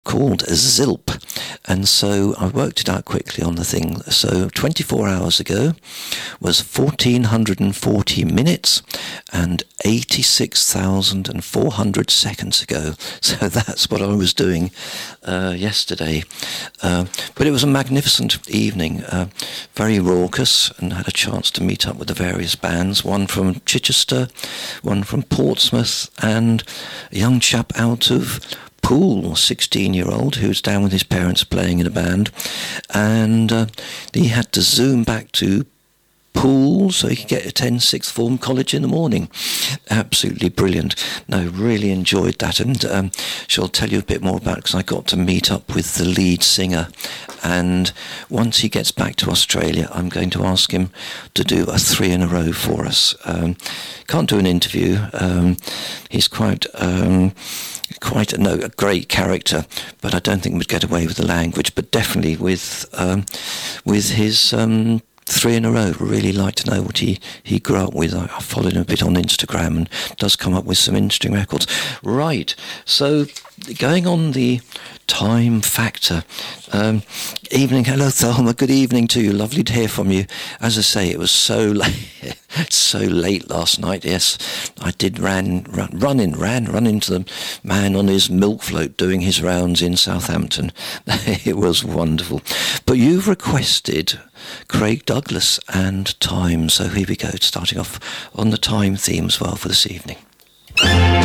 called Zilp, and so I worked it out quickly on the thing. So 24 hours ago was 1,440 minutes and 86,400 seconds ago. So that's what I was doing yesterday. But it was a magnificent evening, very raucous, and had a chance to meet up with the various bands, one from Chichester, one from Portsmouth, and a young chap out of Poole, 16-year-old, who's down with his parents playing in a band, and he had to zoom back to Poole so he could attend sixth form college in the morning. Absolutely brilliant. No, really enjoyed that, and she'll tell you a bit more about it, because I got to meet up with the lead singer, and once he gets back to Australia, I'm going to ask him to do a 3 in a row for us. Can't do an interview. He's quite a great character, but I don't think we'd get away with the language, but definitely with his 3 in a row. Really like to know what he grew up with. I followed him a bit on Instagram, and does come up with some interesting records. Right, so going on the time factor. Evening, hello Thelma, good evening to you, lovely to hear from you. As I say, it was so late, so late last night. Yes, I did run into the man on his milk float doing his rounds in Southampton. It was wonderful. But you've requested Craig Douglas and Time, so here we go, starting off on the Time theme as well for this evening.